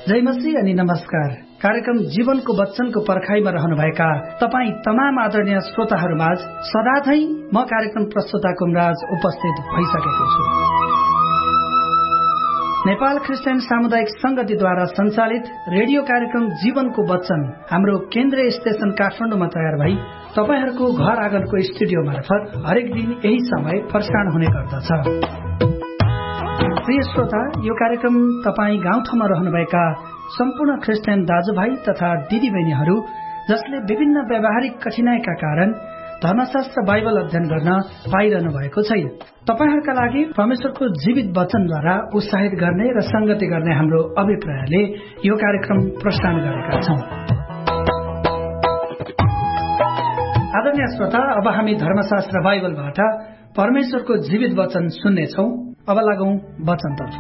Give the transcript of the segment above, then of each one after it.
जय मसीह अनि नमस्कार। कार्यक्रम जीवनको वचनको पर्खाइमा रहनुभएका तपाईँ तमाम आदरणीय श्रोताहरूमाझ सदाझै म कार्यक्रम प्रस्तुता कुमराज उपस्थित भइसकेको छु। नेपाल क्रिस्चियन सामुदायिक संगतिद्वारा सञ्चालित रेडियो कार्यक्रम जीवनको वचन हाम्रो केन्द्रीय स्टेशन काठमाडौँमा तयार भई तपाईहरूको घर आँगनको स्टुडियो मार्फत हरेक दिन यही समय प्रसारण हुने गर्दछ। प्रिय श्रोता, यो कार्यक्रम तपाईँ गाउँठाउँमा रहनुभएका सम्पूर्ण क्रिस्चियन दाजुभाइ तथा दिदीबहिनीहरू जसले विभिन्न व्यावहारिक कठिनाइका कारण धर्मशास्त्र बाइबल अध्ययन गर्न पाइरहनु भएको छैन, तपाईहरूका लागि परमेश्वरको जीवित वचनद्वारा उत्साहित गर्ने र संगति गर्ने हाम्रो अभिप्रायले यो कार्यक्रम प्रसारण गरेका छौं। आदरणीय श्रोता, अब हामी धर्मशास्त्र बाइबलबाट परमेश्वरको जीवित वचन सुन्नेछौं। अब लागौं वचनतर्फ।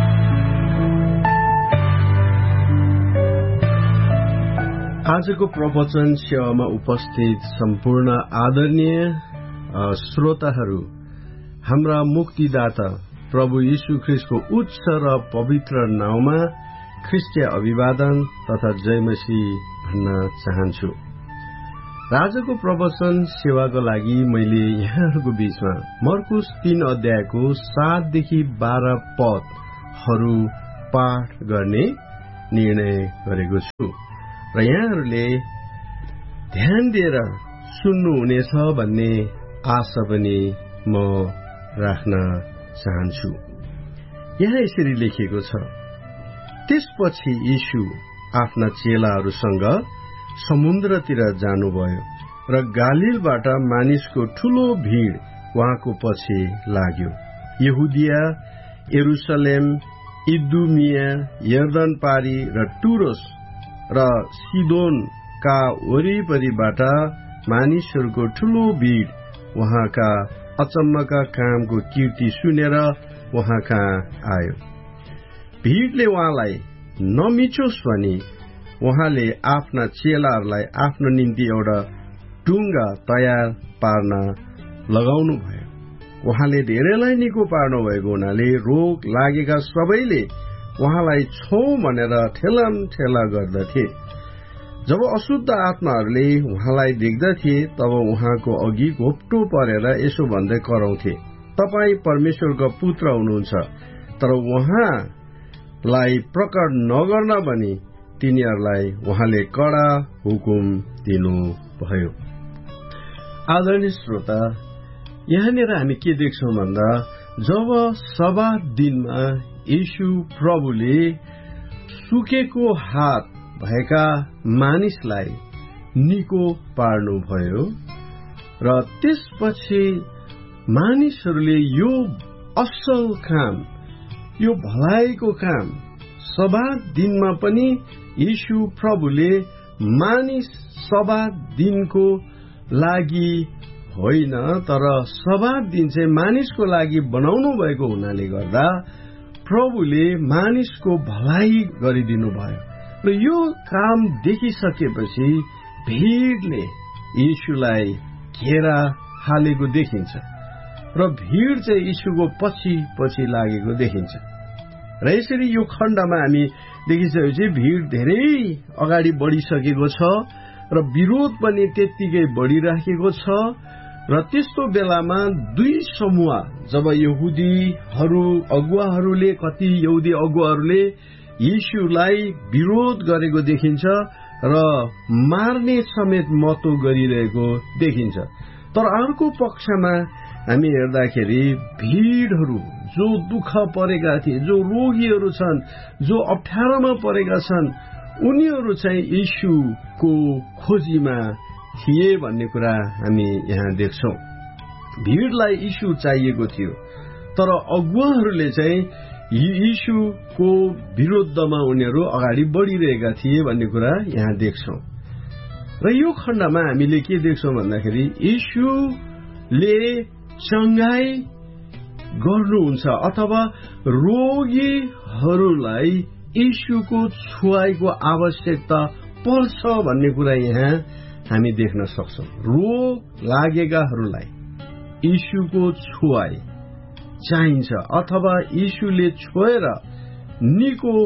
आजको प्रवचन सेवामा उपस्थित सम्पूर्ण आदरणीय श्रोताहरू, हाम्रा मुक्तिदाता प्रभु यीशु ख्रीष्टको उच्च र पवित्र नाउँमा ख्रीष्टीय अभिवादन तथा जय मसीह भन्न चाहन्छु। आजको प्रवचन सेवाको लागि मैले यहाँहरूको बीचमा मर्कुस 3 अध्यायको 7 देखि 12 पदहरू पाठ गर्ने निर्णय गरेको छु र यहाँहरूले ध्यान दिएर सुन्नुहुनेछ भन्ने आशा पनि म राख्न चाहन्छु। यहाँ यसरी लेखिएको छ, त्यसपछि यीशु आफ्ना चेलाहरूसँग समुद्रतिर जानुभयो र गालिलबाट मानिसको ठूलो भीड़ उहाँको पछि लाग्यो। यहुदिया, यरुसलेम, इदुमिया, यर्दन पारी र टुरोस र सिदोनका वरिपरिबाट मानिसहरूको ठूलो भीड़ उहाँका अचम्मका कामको कीर्ति सुनेर उहाँ कहाँ आयो। भीड़ले उहाँलाई नमिचोस् भनी उहाँले आफ्ना चेलाहरूलाई आफ्नो निम्ति एउटा डुङ्गा तयार पार्न लगाउनु भयो। उहाँले धेरैलाई निको पार्नु भएको हुनाले रोग लागेका सबैले उहाँलाई छौं भनेर ठेला गर्दथे। जब अशुद्ध आत्माहरूले उहाँलाई देख्दथे तब उहाँको अघि घोप्टो परेर यसो भन्दै कराउँथे, तपाईँ परमेश्वरको पुत्र हुनुहुन्छ। तर उहाँलाई प्रकट नगर्न भनी तिनीहरूलाई उहाँले कडा हुकुम दिनुभयो। आदरणीय श्रोता, यहाँनिर हामी के देख्छौं भन्दा, जब सब्बात दिनमा यीशु प्रभुले सुकेको हात भएका मानिसलाई निको पार्नुभयो र त्यसपछि मानिसहरूले यो असल काम, यो भलाइको काम सब्बात दिनमा पनि यीशु प्रभुले मानिस सब्बात दिनको लागि होइन तर सब्बात दिन चाहिँ मानिसको लागि बनाउनु भएको हुनाले गर्दा प्रभुले मानिसको भलाइ गरिदिनु भयो र यो काम देखिसकेपछि भीड़ले यीशुलाई घेरा हालेको देखिन्छ र भीड़ चाहिँ यीशुको पछि लागेको देखिन्छ। र यसरी यो खण्डमा हामी देखिसकेपछि भीड़ धेरै अगाडि बढिसकेको छ र विरोध पनि त्यत्तिकै बढिराखेको छ र त्यस्तो बेलामा दुई समूह, जब कति यहुदी अगुवाहरूले यीशुलाई विरोध गरेको देखिन्छ र मार्ने समेत मतो गरिरहेको देखिन्छ। तर अर्को पक्षमा हामी हेर्दाखेरि भीड़हरू जो दुःख परेका थिए, जो रोगीहरू छन्, जो अप्ठ्यारोमा परेका छन्, उनीहरू चाहिँ यीशुको खोजीमा थिए भन्ने कुरा हामी यहाँ देख्छौं। भीड़लाई यीशु चाहिएको थियो तर अगुवाहरूले चाहिँ यीशुको विरुद्धमा उनीहरू अगाडि बढिरहेका थिए भन्ने कुरा यहाँ देख्छौं। र यो खण्डमा हामीले के देख्छौं भन्दाखेरि यीशुले चंगाई गर्नुहुन्छ अथवा रोगीहरूलाई यीशुको छुवाईको आवश्यकता पर्छ भन्ने कुरा यहाँ हामी देख्न सक्छौं। रोग लागेकाहरूलाई यीशुको छुवाई चाहिन्छ अथवा यीशुले छोएर निको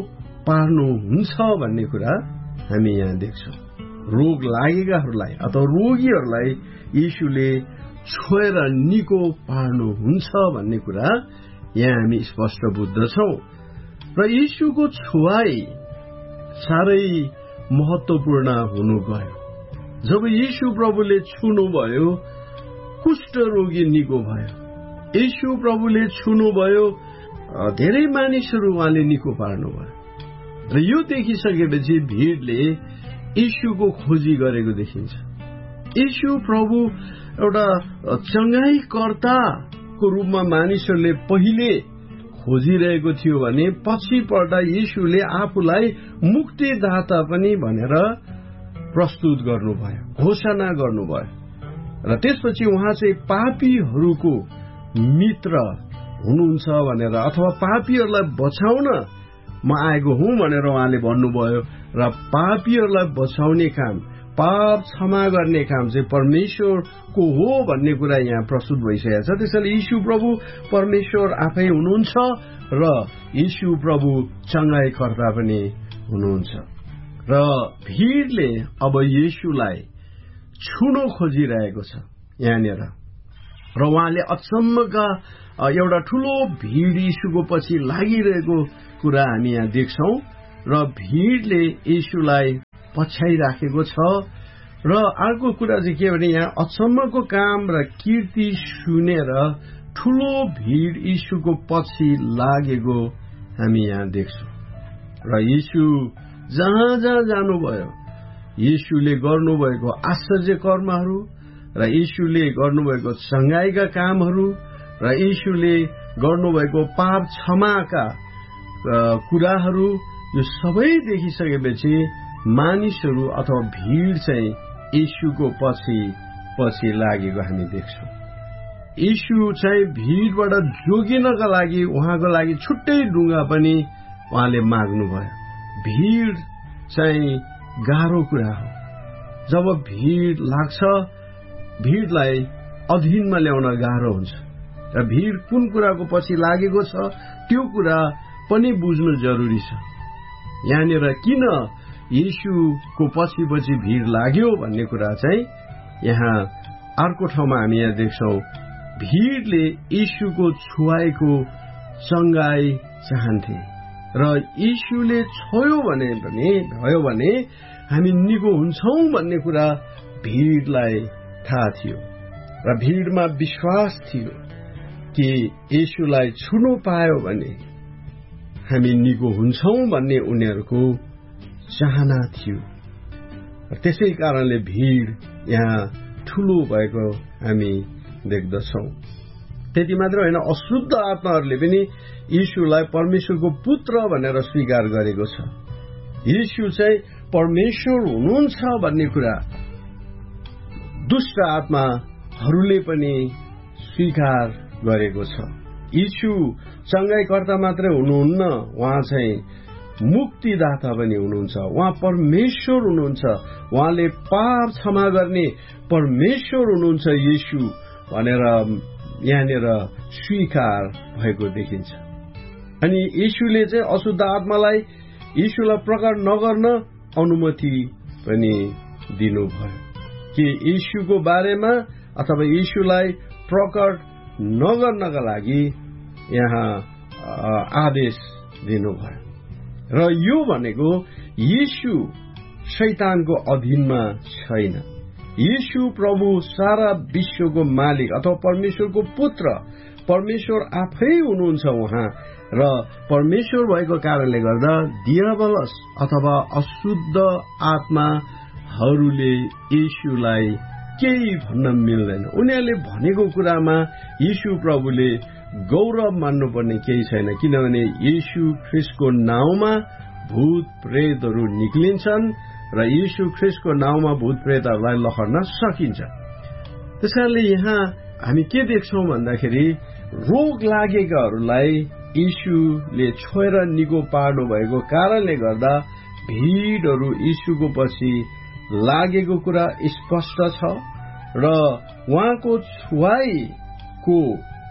पार्नुहुन्छ भन्ने कुरा हामी यहाँ देख्छौँ। रोग लागेकाहरूलाई अथवा रोगीहरूलाई यीशुले छोएर निको पार्नुहुन्छ भन्ने कुरा यहाँ हामी स्पष्ट बुझ्दछौँ। र यीशुको छुवाई साह्रै महत्वपूर्ण हुनु गयो। जब यीशु प्रभुले छुनुभयो कुष्ठ रोगी निको भयो। यीशु प्रभुले छुनुभयो धेरै मानिसहरू उहाँले निको पार्नुभयो। र यो देखिसकेपछि भिडले यीशुको खोजी गरेको देखिन्छ। यीशु प्रभु एउटा चङ्गाईकर्ताको रूपमा मानिसहरूले पहिले खोजिरहेको थियो भने पछिपल्ट यीशुले आफूलाई मुक्तिदाता पनि भनेर प्रस्तुत गर्नुभयो, घोषणा गर्नुभयो। र त्यसपछि उहाँ चाहिँ पापीहरूको मित्र हुनुहुन्छ भनेर अथवा पापीहरूलाई बचाउन म आएको हुँ भनेर उहाँले भन्नुभयो। र पापीहरूलाई बचाउने काम, पाप क्षमा गर्ने काम चाहिँ परमेश्वरको हो भन्ने कुरा यहाँ प्रस्तुत भइसकेको छ। त्यसैले यीशु प्रभु परमेश्वर आफै हुनुहुन्छ र यीशु प्रभु चङ्गाईकर्ता पनि हुनुहुन्छ। र भिडले अब यीशुलाई छुन खोजिरहेको छ यहाँनिर। र उहाँले अचम्मका एउटा ठूलो भिड यीशुको पछि लागिरहेको कुरा हामी यहाँ देख्छौं। र भिडले यीशुलाई पछ्याइराखेको छ। र अर्को कुरा चाहिँ के भने यहाँ अचम्मको काम र कीर्ति सुनेर ठूलो भिड यीशुको पछि लागेको हामी यहाँ देख्छौं। र यीशु जहाँ जहाँ जानुभयो यीशुले गर्नुभएको आश्चर्य कर्महरू र यीशुले गर्नुभएको चङ्गाईका कामहरू र यीशुले गर्नुभएको पाप क्षमाका कुराहरू यो सबै देखिसकेपछि मानिसहरू अथवा भिड चाहिँ यीशुको पछि लागेको हामी देख्छौं। यीशु चाहिँ भिडबाट जोगिनका लागि उहाँको लागि छुट्टै ढुङ्गा पनि उहाँले माग्नुभयो। भिड चाहिँ गाह्रो कुरा हो। जब भिड लाग्छ भिडलाई अधीनमा ल्याउन गाह्रो हुन्छ। र भिड कुन कुराको पछि लागेको छ त्यो कुरा पनि बुझ्नु जरुरी छ। यहाँनिर किन यीशुको पछि भिड लाग्यो भन्ने कुरा चाहिँ यहाँ अर्को ठाउँमा हामी यहाँ देख्छौं। भिडले यीशुको छुवाएको चङ्गाई चाहन्थे र यीशुले छोयो भयो भने हामी निको हुन्छौं भन्ने कुरा भिडलाई थाहा थियो। र भिडमा विश्वास थियो कि यीशुलाई छुनु पायो भने हामी निको हुन्छौं भन्ने उनीहरूको चाहना थियो। त्यसै कारणले भिड यहाँ ठूलो भएको हामी देख्दछौं। त्यति मात्र होइन, अशुद्ध आत्माहरूले पनि यीशुलाई परमेश्वरको पुत्र भनेर स्वीकार गरेको छ। यीशु चाहिँ परमेश्वर हुनुहुन्छ भन्ने कुरा दुष्ट आत्माहरूले पनि स्वीकार गरेको छ। यीशु चङ्गाईकर्ता मात्रै हुनुहुन्न, उहाँ चाहिँ मुक्तिदाता पनि हुनुहुन्छ। उहाँ परमेश्वर हुनुहुन्छ। उहाँले पाप क्षमा गर्ने परमेश्वर हुनुहुन्छ यीशु भनेर यहाँनिर स्वीकार भएको देखिन्छ। अनि यीशुले चाहिँ अशुद्ध आत्मालाई यीशुलाई प्रकट नगर्न अनुमति पनि दिनुभयो कि यीशुको बारेमा अथवा यीशुलाई प्रकट नगर्नका लागि यहाँ आदेश दिनुभयो। र यो भनेको यीशु शैतानको अधीनमा छैन। यीशु प्रभु सारा विश्वको मालिक अथवा परमेश्वरको पुत्र, परमेश्वर आफै हुनुहुन्छ उहाँ। र परमेश्वर भएको कारणले गर्दा दियाबलस अथवा अशुद्ध आत्माहरूले यीशुलाई केही भन्न मिल्दैन। उनीहरूले भनेको कुरामा यीशु प्रभुले गौरव मान्नुपर्ने केही छैन, किनभने यीशु ख्रीष्टको नाउँमा भूत प्रेतहरू निक्लिन्छन् र यीशु ख्रीष्टको नाउँमा भूत प्रेतहरूलाई लखड्न सकिन्छ। त्यसकारणले यहाँ हामी के देख्छौं भन्दाखेरि रोग लागेकाहरूलाई यीशुले छोएर निको पार्नु भएको कारणले गर्दा भिडहरू यीशुको पछि लागेको कुरा स्पष्ट छ। र उहाँको छुवाईको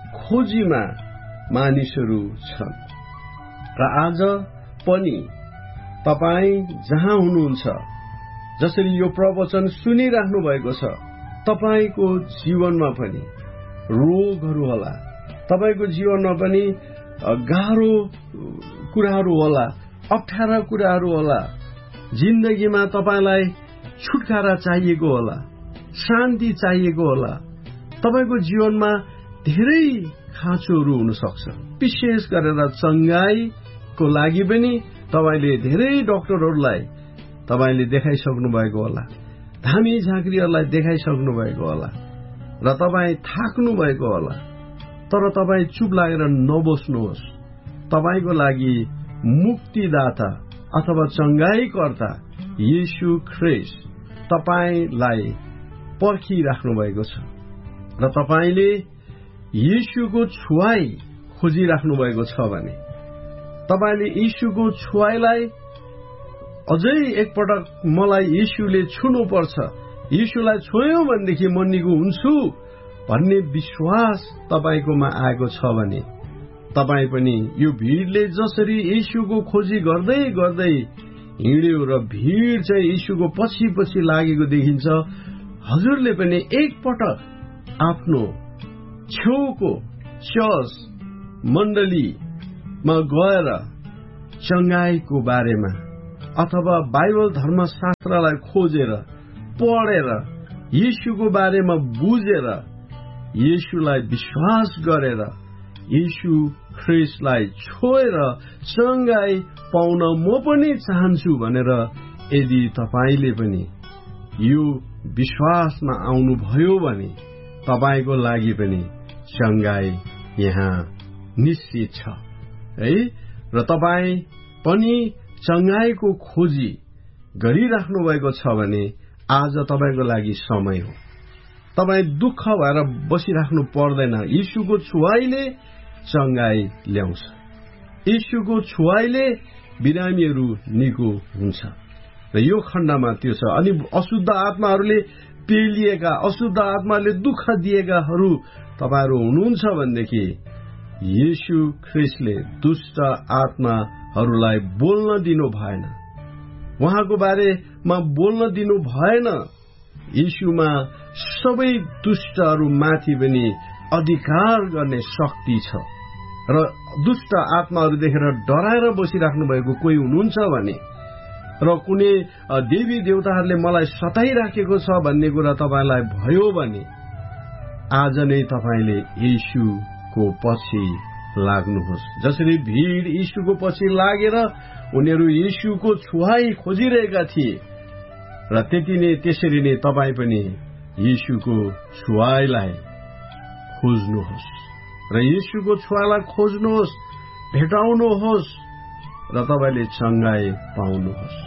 खोजीमा मानिसहरू छन्। र आज पनि तपाईँ जहाँ हुनुहुन्छ, जसरी यो प्रवचन सुनिराख्नु भएको छ, तपाईको जीवनमा पनि रोगहरू होला, तपाईको जीवनमा पनि गाह्रो कुराहरू होला, अप्ठ्यारा कुराहरू होला, जिन्दगीमा तपाईलाई छुटकारा चाहिएको होला, शान्ति चाहिएको होला, तपाईको जीवनमा धेरै खाँचोहरू हुन सक्छ। विशेष गरेर चंगाईको लागि पनि तपाईले धेरै डाक्टरहरूलाई तपाईले देखाइसक्नु भएको होला, धामी झाँक्रीहरूलाई देखाइसक्नु भएको होला र तपाईँ थाक्नु भएको होला। तर तपाईँ चुप लागेर नबस्नुहोस्। तपाईको लागि मुक्तिदाता अथवा चंगाईकर्ता येशू ख्रीष्ट तपाईलाई पर्खिराख्नु भएको छ र तपाईले येशूको छुवाई खोजिराख्नु भएको छ भने तपाईले येशूको छुवाईलाई अझै एकपटक मलाई येशूले छुनुपर्छ, येशूलाई छोयो भनेदेखि म निको हुन्छु भन्ने विश्वास तपाईकोमा आएको छ भने तपाईँ पनि यो भीड़ले जसरी येशूको खोजी गर्दै गर्दै हिँड्यो र भीड़ चाहिँ येशूको पछि पछि लागेको देखिन्छ, हजुरले पनि एकपटक आफ्नो छेउको चर्च मण्डलीमा गएर चंगाईको बारेमा अथवा बाइबल धर्मशास्त्रलाई खोजेर पढेर येशूको बारेमा बुझेर येशूलाई विश्वास गरेर येशू ख्रीष्टलाई छोएर चंगाई पाउन म पनि चाहन्छु भनेर यदि तपाईले पनि यो विश्वासमा आउनुभयो भने तपाईको लागि पनि चंगाई यहाँ निश्चित छ है। र तपाईँ पनि चंगाईको खोजी गरिराख्नु भएको छ भने आज तपाईको लागि समय हो। तपाईँ दुःख भएर बसिराख्नु पर्दैन। येशूको छुवाईले चंगाई ल्याउँछ, येशूको छुवाईले बिरामीहरू निको हुन्छ र यो खण्डमा त्यो छ। अनि अशुद्ध आत्माहरूले पेलिएका, अशुद्ध आत्माले दुःख दिएकाहरू तपाईहरू हुनुहुन्छ भनेदेखि येशू ख्रीष्टले दुष्ट आत्माहरूलाई बोल्न दिनु भएन, उहाँको बारेमा बोल्न दिनु भएन। येशूमा सबै दुष्टहरू माथि पनि अधिकार गर्ने शक्ति छ र दुष्ट आत्माहरू देखेर डराएर बसिराख्नु भएको कोही हुनुहुन्छ भने र कुनै देवी देवताहरूले मलाई सताइराखेको छ भन्ने कुरा तपाईलाई भयो भने आज नै तपाईले येशूको पछि लाग्नुहोस्। जसरी भीड़ येशूको पछि लागेर उनीहरू येशूको छुवाई खोजिरहेका थिए र त्यसरी नै तपाईँ पनि येशूको छुवाईलाई खोज्नुहोस् र येशूको छुवाईलाई खोज्नुहोस्, भेटाउनुहोस् र तपाईले चंगाई पाउनुहोस्।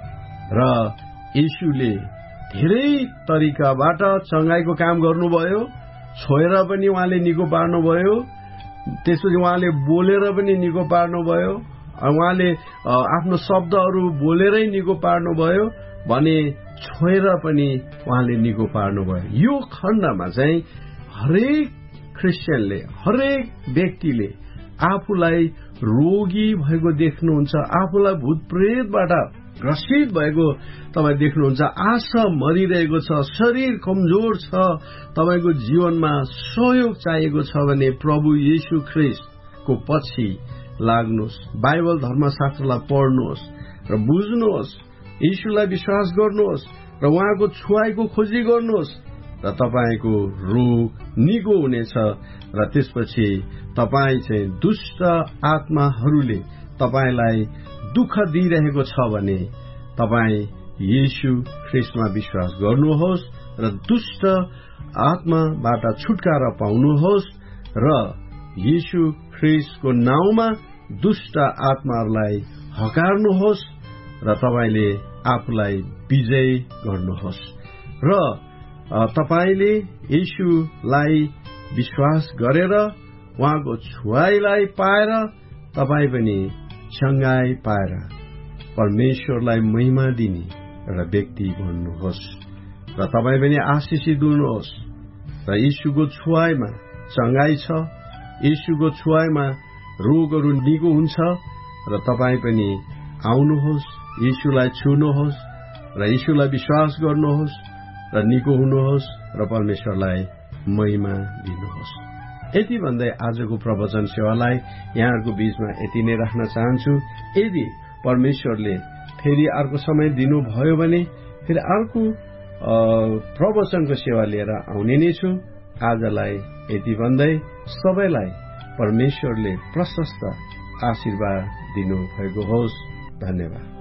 र येशूले धेरै तरिकाबाट चंगाईको काम गर्नुभयो। छोएर पनि उहाँले निको पार्नुभयो, त्यसपछि उहाँले बोलेर पनि निको पार्नुभयो, उहाँले आफ्नो शब्दहरू बोलेरै निको पार्नुभयो भने छोएर पनि उहाँले निको पार्नुभयो। यो खण्डमा चाहिँ हरेक क्रिस्चियनले, हरेक व्यक्तिले आफूलाई रोगी भएको देख्नुहुन्छ, आफूलाई भूत प्रेतबाट ग्रसित भएको तपाईँ देख्नुहुन्छ, आशा मरिरहेको छ, शरीर कमजोर छ, तपाईको जीवनमा सहयोग चाहिएको छ भने प्रभु येशू ख्रीष्टको पछि लाग्नुहोस्, बाइबल धर्मशास्त्रलाई पढ्नुहोस् र बुझ्नुहोस्, येशूलाई विश्वास गर्नुहोस् र उहाँको छुवाईको खोजी गर्नुहोस् र तपाईको रोग निको हुनेछ। र त्यसपछि तपाईँ चाहिँ दुष्ट आत्माहरूले तपाईलाई दुःख दिइरहेको छ भने तपाईँ येशू ख्रीष्टमा विश्वास गर्नुहोस् र दुष्ट आत्माबाट छुटकारा पाउनुहोस् र येशू ख्रीष्टको नाउँमा दुष्ट आत्माहरूलाई हकार्नुहोस् र तपाईले आफूलाई विजय गर्नुहोस् र तपाईले येशूलाई विश्वास गरेर उहाँको छुवाईलाई पाएर तपाईँ पनि चंगाई पाएर परमेश्वरलाई महिमा दिने एउटा व्यक्ति बन्नुहोस् र तपाईँ पनि आशिषित हुनुहोस्। र येशूको छुवाईमा चंगाई छ, येशूको छुवाईमा रोगहरू निको हुन्छ र तपाईँ पनि आउनुहोस्, यीशुलाई छुनुहोस् र यीशुलाई विश्वास गर्नुहोस् र निको हुनुहोस् र परमेश्वरलाई महिमा दिनुहोस्। यति भन्दै आजको प्रवचन सेवालाई यहाँहरूको बीचमा यति नै राख्न चाहन्छु। यदि परमेश्वरले फेरि अर्को समय दिनुभयो भने फेरि अर्को प्रवचनको सेवा लिएर आउने नै छु। आजलाई यति भन्दै सबैलाई परमेश्वरले प्रशस्त आशीर्वाद दिनु भएको होस्। धन्यवाद।